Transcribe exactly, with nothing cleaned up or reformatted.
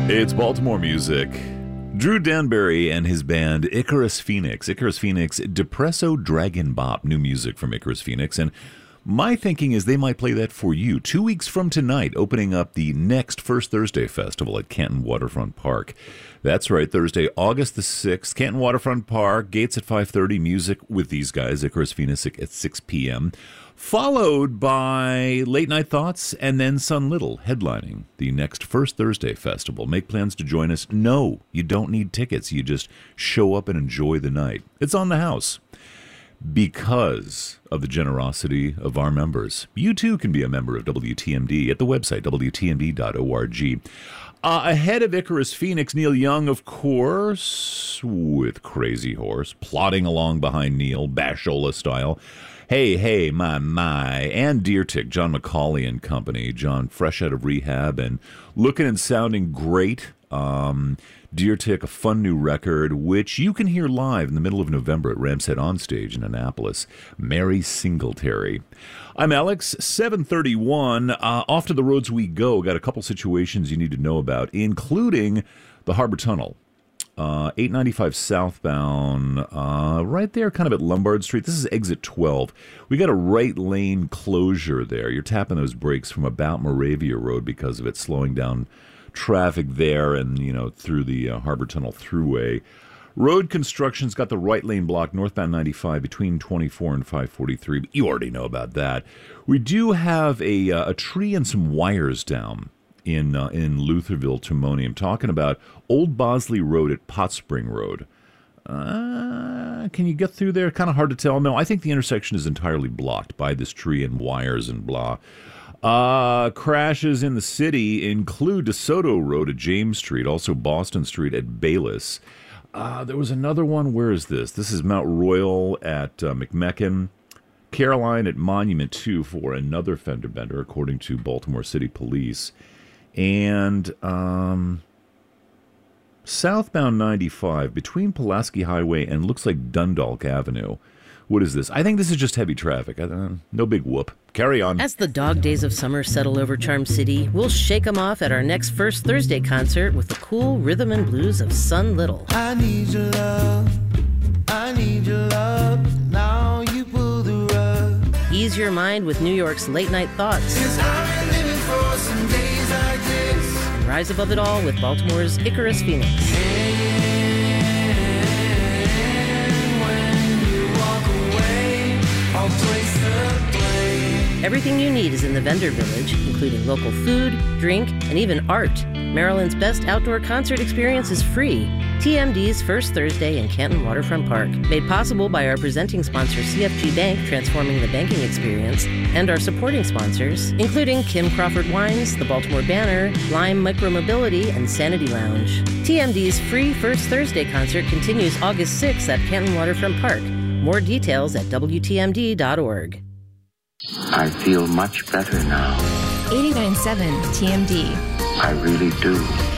It's Baltimore music. Drew Danbury and his band Icarus Phoenix. Icarus Phoenix, Depresso Dragon Bop, new music from Icarus Phoenix. And my thinking is they might play that for you. Two weeks from tonight, opening up the next First Thursday Festival at Canton Waterfront Park. That's right, Thursday, August the sixth, Canton Waterfront Park, gates at five thirty, music with these guys, Icarus Phoenix at six p.m., followed by Late Night Thoughts and then Sun Little headlining the next First Thursday Festival. Make plans to join us. No, you don't need tickets. You just show up and enjoy the night. It's on the house. Because of the generosity of our members. You too can be a member of W T M D at the website, W T M D dot org. Uh, ahead of Icarus Phoenix, Neil Young, of course, with Crazy Horse, plodding along behind Neil, Bashola style. Hey, hey, my, my, and Deer Tick, John McCauley and company. John, fresh out of rehab and looking and sounding great. Um, Deer Tick, a fun new record, which you can hear live in the middle of November at Ram's Head Onstage in Annapolis. Mary Singletary. I'm Alex, seven thirty-one. Uh, off to the roads we go. Got a couple situations you need to know about, including the Harbor Tunnel. Uh, eight ninety-five southbound, uh, right there kind of at Lombard Street. This is exit twelve. We got a right lane closure there. You're tapping those brakes from about Moravia Road because of it, slowing down traffic there and, you know, through the uh, Harbor Tunnel Thruway. Road construction's got the right lane blocked northbound ninety-five between twenty-four and five forty-three. But you already know about that. We do have a, uh, a tree and some wires down in uh, in Lutherville, Timonium, talking about Old Bosley Road at Pot Spring Road. Uh, can you get through there? Kind of hard to tell. No, I think the intersection is entirely blocked by this tree and wires and blah. Uh, crashes in the city include DeSoto Road at James Street, also Boston Street at Bayless. Uh, there was another one. Where is this? This is Mount Royal at uh, McMecken. Caroline at Monument two for another fender bender, according to Baltimore City Police. And um, southbound ninety-five between Pulaski Highway and looks like Dundalk Avenue. What is this? I think this is just heavy traffic. Uh, no big whoop. Carry on. As the dog days of summer settle over Charm City, we'll shake 'em off at our next First Thursday concert with the cool rhythm and blues of Sun Little. I need your love. I need your love. Now you pull the rug. Ease your mind with New York's Late Night Thoughts. 'Cause I'm living for some days like this. And rise above it all with Baltimore's Icarus Phoenix. Everything you need is in the Vendor Village, including local food, drink, and even art. Maryland's best outdoor concert experience is free. T M D's First Thursday in Canton Waterfront Park. Made possible by our presenting sponsor C F G Bank, transforming the banking experience, and our supporting sponsors, including Kim Crawford Wines, the Baltimore Banner, Lime Micromobility, and Sanity Lounge. T M D's free First Thursday concert continues August sixth at Canton Waterfront Park. More details at W T M D dot org. I feel much better now. eighty-nine point seven T M D. I really do.